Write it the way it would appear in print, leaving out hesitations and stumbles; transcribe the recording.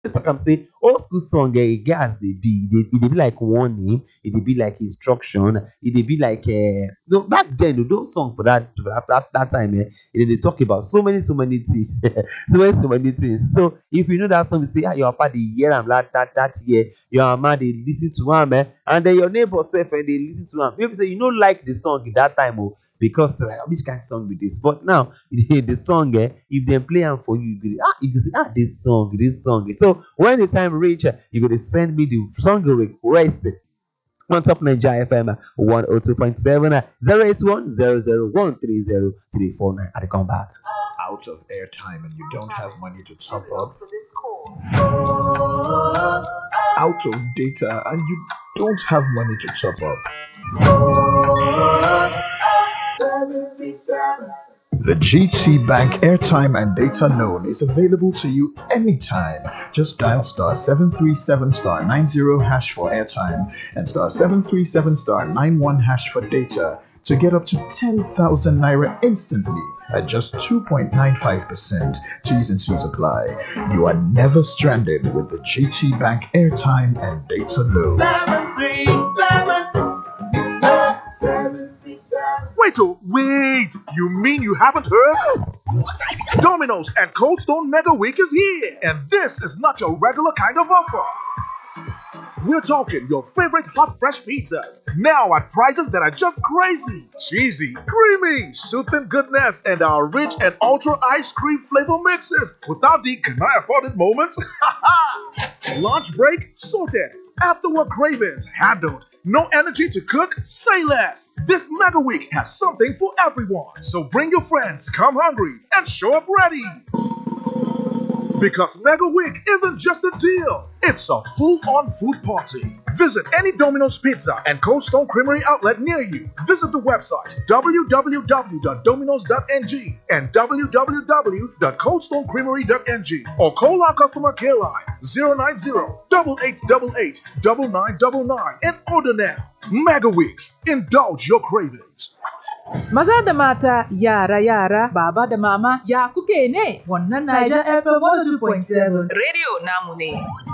talk am say old school song e get as e dey be like warning, e dey be like instruction, e dey be like no back then those song for that time dey talk about so many things so many things. So if you know that song, you say your papa dey hear am that year, your mama dey lis ten to am and then your neighbor sef dey lis ten to am. Maybe say you no like the song that time because like which kind song be this, but now the song if dem play am for you, you go say this song. So when the time reach, you go dey send me the song request on top Nigeria FM 102.7 08100130349. I come back. Out of airtime and you don't have money to top up, out of data and you don't have money to top up. The GT Bank airtime and data loan is available to you anytime. Just dial star 737 star 90 hash for airtime and star 737 star 91 hash for data to get up to 10,000 naira instantly at just 2.95%. T's and C's apply. You are never stranded with the GT Bank airtime and data loan. 737. Wait! You mean you haven't heard? Domino's and Cold Stone Mega Week is here, and this is not your regular kind of offer. We're talking your favorite hot fresh pizzas, now at prices that are just crazy. Cheesy, creamy, soothing goodness, and our rich and ultra ice cream flavor mixes without the can I afford it moments. Lunch break sorted. After work cravings handled. No energy to cook? Say less. This Mega Week has something for everyone. So bring your friends, come hungry, and show up ready. Because Mega Week isn't just a deal, it's a full-on food party. Visit any Domino's Pizza and Cold Stone Creamery outlet near you. Visit the website www.dominos.ng and www.coldstonecreamery.ng or call our customer care line 090-8888-9999 and order now. Mega Week. Indulge your cravings. Maza da mata, yara, baba da mama, ya kuke ne? Wannan Niger FM 102.7 Radio namu ne.